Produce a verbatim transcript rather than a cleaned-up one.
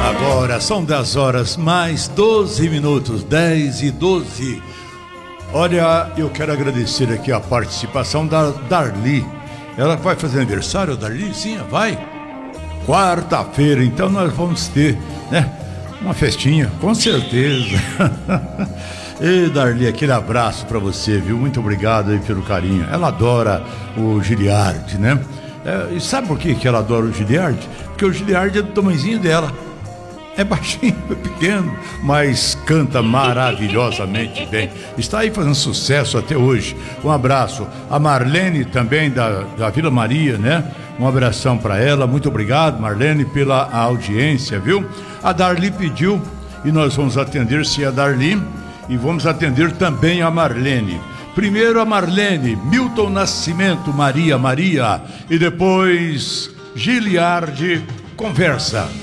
Agora são dez horas mais doze minutos, dez e doze. Olha, eu quero agradecer aqui a participação da Darli. Ela vai fazer aniversário, Darli? Sim, vai. Quarta-feira, então nós vamos ter, né, uma festinha, com certeza. E Darli, aquele abraço pra você, viu? Muito obrigado aí pelo carinho. Ela adora o Giliard, né? É, e sabe por que que ela adora o Giliard? Porque o Giliard é do tamanhozinho dela. É baixinho, é pequeno, mas canta maravilhosamente bem. Está aí fazendo sucesso até hoje. Um abraço. A Marlene também, da, da Vila Maria, né? Um abração para ela. Muito obrigado, Marlene, pela audiência, viu? A Darli pediu e nós vamos atender-se a Darli e vamos atender também a Marlene. Primeiro a Marlene, Milton Nascimento, Maria, Maria. E depois Giliard, Conversa.